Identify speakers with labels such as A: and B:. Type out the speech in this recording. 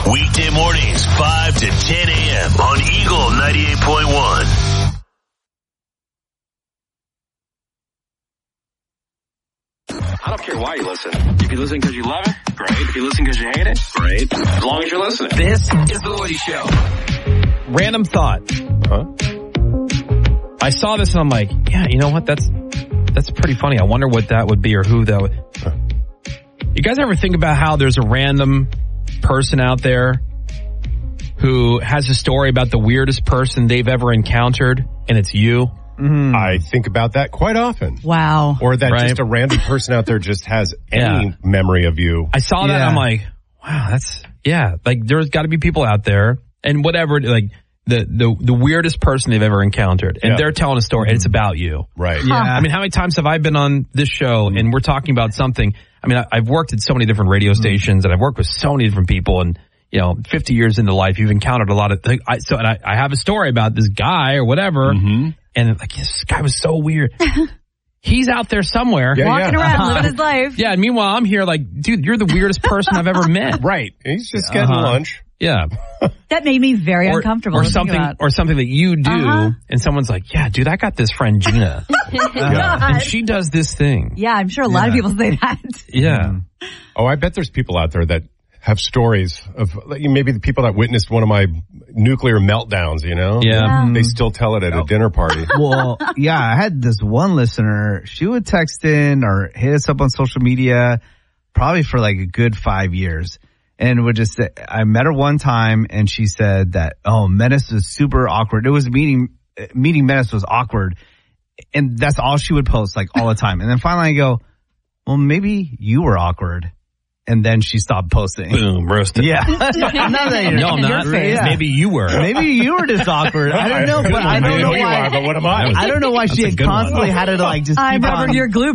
A: Weekday mornings, 5 to 10 a.m. on Eagle 98.1.
B: I don't care why you listen. If you listen because you love it, great. If you listen because you hate it, great. As long as you're listening.
C: This is The Woody Show.
D: Random thought. I saw this and I'm like, yeah, you know what? That's pretty funny. I wonder what that would be or who that would. You guys ever think about how there's a random person out there who has a story about the weirdest person they've ever encountered and it's you?
E: Mm-hmm. I think about that quite often.
F: Wow.
E: Or that just a random person out there just has any memory of you.
D: I saw that and I'm like, wow, like there's got to be people out there and whatever, like the weirdest person they've ever encountered and they're telling a story and it's about you.
E: Right.
D: Yeah. I mean, how many times have I been on this show and we're talking about something? I mean, I've worked at so many different radio stations and I've worked with so many different people and, 50 years into life, you've encountered a lot of things. I have a story about this guy or whatever. Mm-hmm. And like, this guy was so weird. He's out there somewhere.
F: Walking around, living his life.
D: Yeah, and meanwhile, I'm here like, dude, you're the weirdest person I've ever met.
E: Right. He's just getting lunch.
D: Yeah.
F: That made me very uncomfortable.
D: Or something that you do, and someone's like, yeah, dude, I got this friend, Gina. And she does this thing.
F: Yeah, I'm sure a lot of people say that.
D: Yeah.
E: Oh, I bet there's people out there that have stories of maybe the people that witnessed one of my nuclear meltdowns,
D: Yeah.
E: They still tell it at a dinner party.
G: Well, yeah, I had this one listener. She would text in or hit us up on social media probably for like a good 5 years. And would just say, I met her one time and she said that, Menace was super awkward. It was meeting Menace was awkward. And that's all she would post like all the time. And then finally I go, well, maybe you were awkward. And then she stopped posting.
D: Boom, roasted.
G: Yeah. No, I'm not.
D: Yeah. Maybe you were.
G: Maybe you were just awkward. I don't know, but I don't know why.
E: But what am I?
G: I don't know why she had constantly had to like just.
F: I'm rubbing your glue